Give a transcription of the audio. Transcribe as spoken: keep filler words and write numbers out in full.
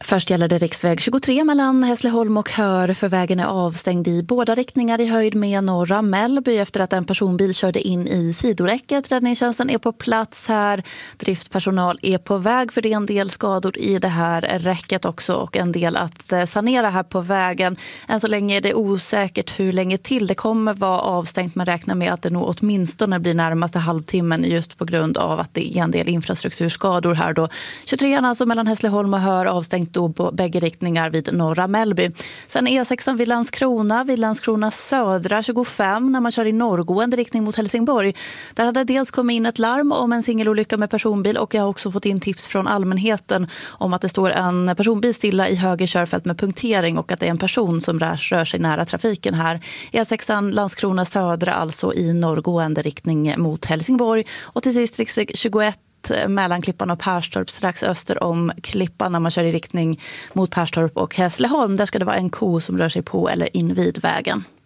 Först gäller det riksväg tjugotre mellan Hässleholm och Hör, för vägen är avstängd i båda riktningar i höjd med norra Mellby efter att en personbil körde in i sidoräcket. Räddningstjänsten är på plats här. Driftpersonal är på väg, för det är en del skador i det här räcket också och en del att sanera här på vägen. Än så länge är det osäkert hur länge till det kommer vara avstängt, men räknar med att det nog åtminstone blir närmaste halvtimmen just på grund av att det är en del infrastrukturskador här då. tjugotrean alltså mellan Hässleholm och Hör avstängt då på bägge riktningar vid norra Mellby. Sen E sexan vid Landskrona, vid Landskrona södra tjugofem när man kör i norrgående riktning mot Helsingborg. Där hade dels kommit in ett larm om en singelolycka med personbil, och jag har också fått in tips från allmänheten om att det står en personbil stilla i höger körfält med punktering och att det är en person som rör, rör sig nära trafiken här. E sexan Landskrona södra alltså i norrgående riktning mot Helsingborg. Och till sist riksväg tjugoett mellan Klippan och Perstorp strax öster om Klippan när man kör i riktning mot Perstorp och Hässleholm. Där ska det vara en ko som rör sig på eller invid vägen.